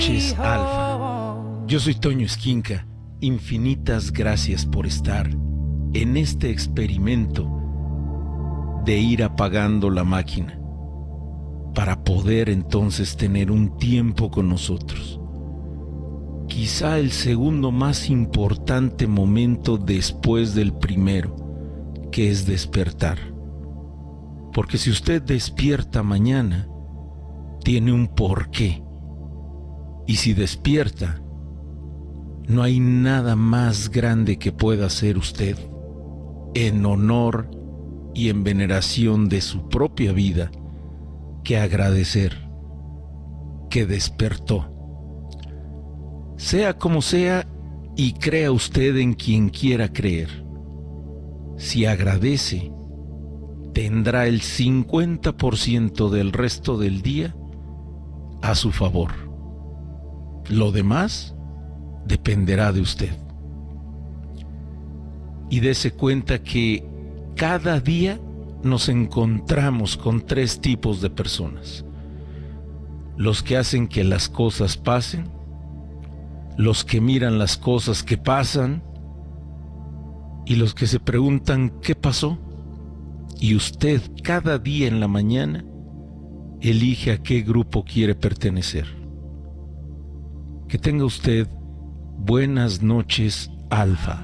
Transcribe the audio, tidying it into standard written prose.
Noches, Alfa. Yo soy Toño Esquinca. Infinitas gracias por estar en este experimento de ir apagando la máquina para poder entonces tener un tiempo con nosotros. Quizá el segundo más importante momento después del primero, que es despertar. Porque si usted despierta mañana, tiene un porqué. Y si despierta, no hay nada más grande que pueda hacer usted en honor y en veneración de su propia vida que agradecer que despertó. Sea como sea, y crea usted en quien quiera creer. Si agradece, tendrá el 50% del resto del día a su favor. Lo demás dependerá de usted. Y dése cuenta que cada día nos encontramos con 3 tipos de personas: los que hacen que las cosas pasen, los que miran las cosas que pasan y los que se preguntan ¿qué pasó? Y usted cada día en la mañana elige a qué grupo quiere pertenecer. Que tenga usted buenas noches, Alfa.